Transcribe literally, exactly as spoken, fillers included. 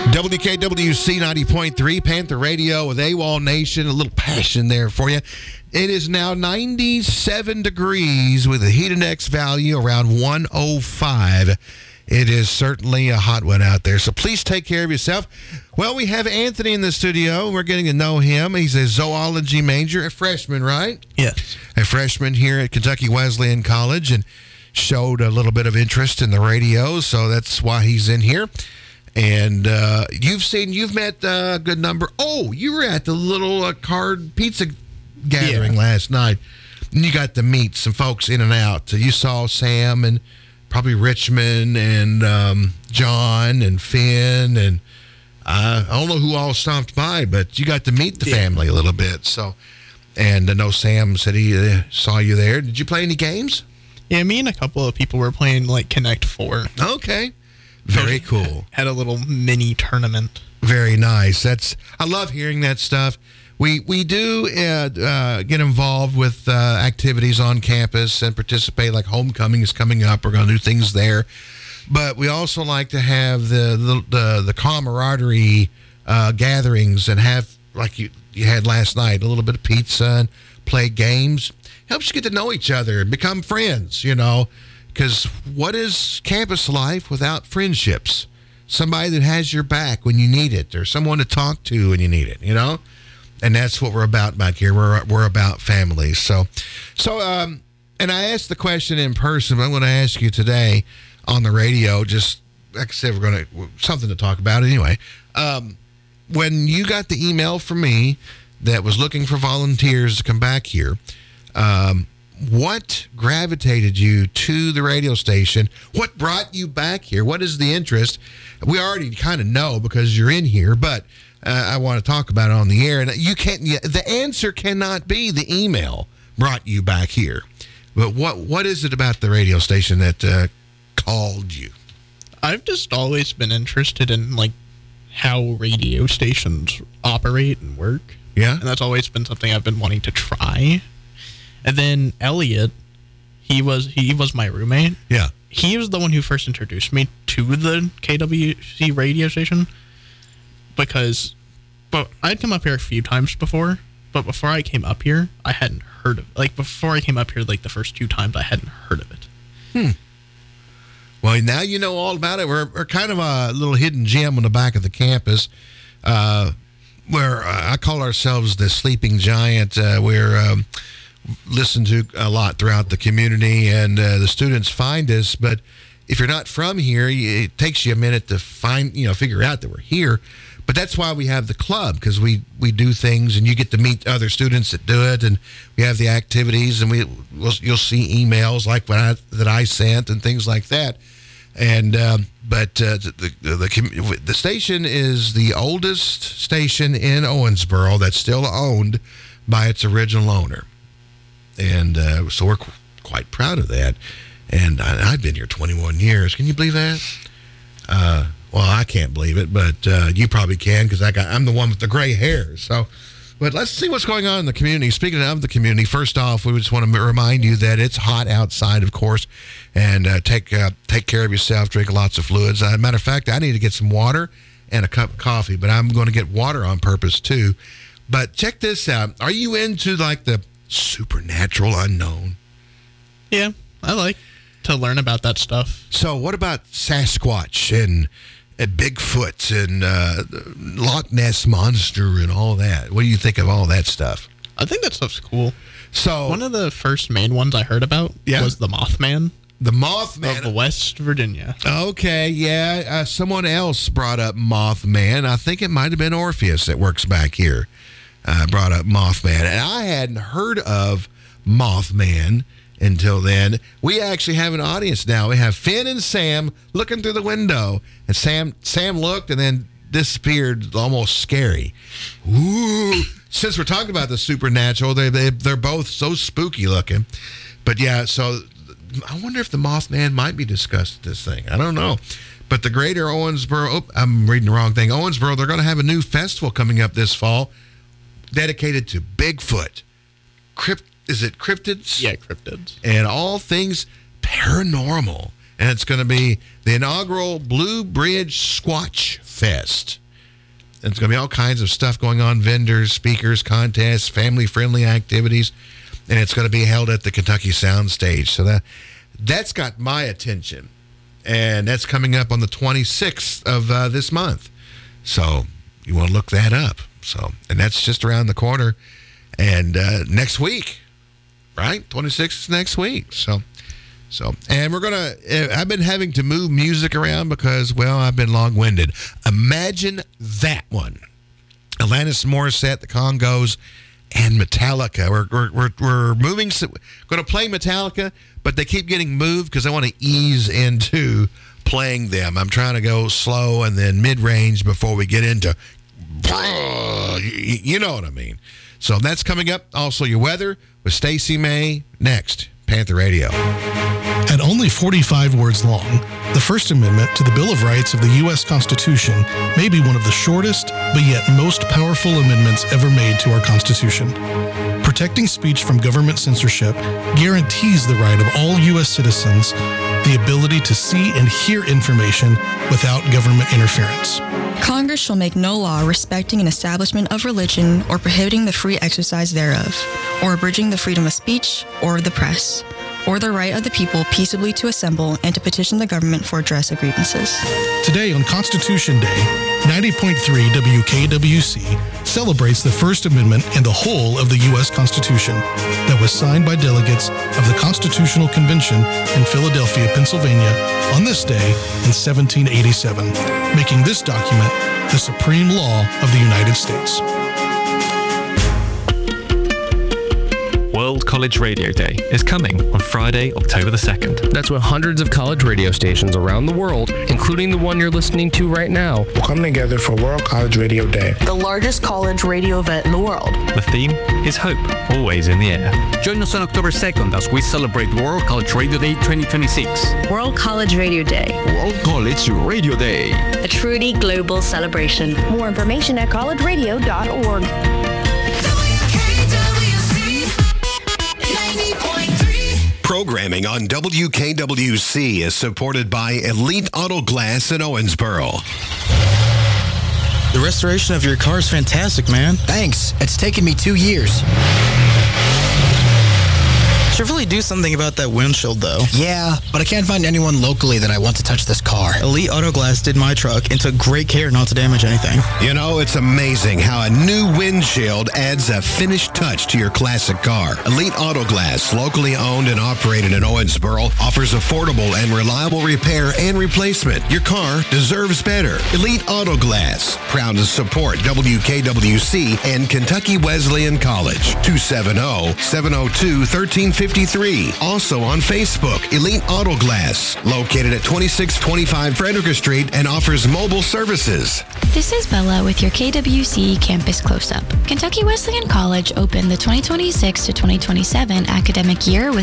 W K W C ninety point three, Panther Radio with AWOL Nation. A little passion there for you. It is now ninety-seven degrees with a heat index value around one oh five. It is certainly a hot one out there, so please take care of yourself. Well, we have Anthony in the studio. We're getting to know him. He's a zoology major, a freshman, right? Yes. A freshman here at Kentucky Wesleyan College, and showed a little bit of interest in the radio, so that's why he's in here. And uh, you've seen, you've met a good number. Oh, you were at the little uh, card pizza gathering yeah. last night. And you got to meet some folks in and out. You saw Sam and probably Richmond and um, John and Finn. And uh, I don't know who all stopped by, but you got to meet the yeah. family a little bit. So, and I know Sam said he uh, saw you there. Did you play any games? Yeah, me and a couple of people were playing like Connect Four. Okay. Very cool. Had a little mini tournament. Very nice. That's I love hearing that stuff. We we do uh, uh, get involved with uh, activities on campus and participate. Like homecoming is coming up. We're going to do things there, but we also like to have the the the, the camaraderie uh, gatherings and have like you you had last night a little bit of pizza and play games. Helps you get to know each other and become friends. You know. Because what is campus life without friendships? Somebody that has your back when you need it, or someone to talk to when you need it, you know? And that's what we're about back here. We're we're about families. So, so um, and I asked the question in person, but I'm going to ask you today on the radio, just like I said, we're going to, something to talk about anyway. Um, when you got the email from me that was looking for volunteers to come back here, um, what gravitated you to the radio station? What brought you back here? What is the interest? We already kind of know because you're in here, but uh, I want to talk about it on the air. And you can't. The answer cannot be the email brought you back here. But what what is it about the radio station that uh, called you? I've just always been interested in like how radio stations operate and work. Yeah, and that's always been something I've been wanting to try. And then Elliot, he was he was my roommate. Yeah. He was the one who first introduced me to the K W C radio station because but I'd come up here a few times before, but before I came up here, I hadn't heard of it. Like, before I came up here, like, the first two times, I hadn't heard of it. Hmm. Well, now you know all about it. We're, we're kind of a little hidden gem on the back of the campus uh, where uh, I call ourselves the sleeping giant. Uh, we're... Um, listened to a lot throughout the community, and uh, the students find us. But if you're not from here, it takes you a minute to find, you know, figure out that we're here. But that's why we have the club, because we, we do things, and you get to meet other students that do it, and we have the activities, and we we'll, you'll see emails like what I, that I sent and things like that. And um, but uh, the, the the the station is the oldest station in Owensboro that's still owned by its original owner. And uh, so we're qu- quite proud of that. And I, I've been here twenty-one years. Can you believe that? Uh, well, I can't believe it, but uh, you probably can, because I got I'm the one with the gray hair. So, but let's see what's going on in the community. Speaking of the community, first off, we just want to remind you that it's hot outside, of course, and uh, take uh, take care of yourself. Drink lots of fluids. Uh, matter of fact, I need to get some water and a cup of coffee, but I'm going to get water on purpose too. But check this out. Are you into like the supernatural unknown? Yeah, I like to learn about that stuff. So what about Sasquatch and, and Bigfoot and uh, Loch Ness Monster and all that? What do you think of all that stuff? I think that stuff's cool. So one of the first main ones I heard about yeah. was the Mothman. The Mothman of West Virginia. Okay, yeah. Uh, someone else brought up Mothman. I think it might have been Orpheus that works back here. Uh, brought up Mothman, and I hadn't heard of Mothman until then. We actually have an audience now. We have Finn and Sam looking through the window, and Sam Sam looked and then disappeared, almost scary. Ooh! Since we're talking about the supernatural, they, they they're both so spooky looking. But yeah, so I wonder if the Mothman might be discussed at this thing. I don't know. But the Greater Owensboro, oh, I'm reading the wrong thing. Owensboro, they're going to have a new festival coming up this fall, dedicated to Bigfoot. Crypt, is it cryptids? Yeah, cryptids. And all things paranormal. And it's going to be the inaugural Blue Bridge Squatch Fest. And it's going to be all kinds of stuff going on, vendors, speakers, contests, family-friendly activities, and it's going to be held at the Kentucky Sound Stage. So that, that's got my attention, and that's coming up on the twenty-sixth of uh, this month. So you want to look that up. So, and that's just around the corner, and uh, next week, right? twenty-sixth is next week. So, so, and we're gonna. I've been having to move music around because, well, I've been long-winded. Imagine that one: Alanis Morissette, the Congos, and Metallica. We're we're we're, we're moving. Going to play Metallica, but they keep getting moved because I want to ease into playing them. I'm trying to go slow and then mid-range before we get into. You know what I mean. So that's coming up. Also, your weather with Stacey May next. Panther Radio. At only forty-five words long, the First Amendment to the Bill of Rights of the U S Constitution may be one of the shortest, but yet most powerful amendments ever made to our Constitution. Protecting speech from government censorship guarantees the right of all U S citizens the ability to see and hear information without government interference. Congress shall make no law respecting an establishment of religion or prohibiting the free exercise thereof, or abridging the freedom of speech or of the press, or the right of the people peaceably to assemble and to petition the government for redress of grievances. Today on Constitution Day, ninety point three W K W C celebrates the First Amendment and the whole of the U S Constitution that was signed by delegates of the Constitutional Convention in Philadelphia, Pennsylvania on this day in seventeen eighty-seven, making this document the supreme law of the United States. World College Radio Day is coming on Friday, October the second. That's when hundreds of college radio stations around the world, including the one you're listening to right now, will come together for World College Radio Day, the largest college radio event in the world. The theme is hope, always in the air. Join us on October second as we celebrate World College Radio Day twenty twenty-six. World College Radio Day. World College Radio Day. A truly global celebration. More information at college radio dot org. Programming on W K W C is supported by Elite Auto Glass in Owensboro. The restoration of your car is fantastic, man. Thanks. It's taken me two years. Should really do something about that windshield, though. Yeah, but I can't find anyone locally that I want to touch this car. Elite Auto Glass did my truck and took great care not to damage anything. You know, it's amazing how a new windshield adds a finished touch to your classic car. Elite Auto Glass, locally owned and operated in Owensboro, offers affordable and reliable repair and replacement. Your car deserves better. Elite Auto Glass, proud to support W K W C and Kentucky Wesleyan College. two seven zero, seven zero two, one three five three. Also on Facebook, Elite Auto Glass, located at twenty-six twenty-five Frederica Street and offers mobile services. This is Bella with your K W C Campus Close-Up. Kentucky Wesleyan College opened the twenty twenty-six to twenty twenty-seven academic year with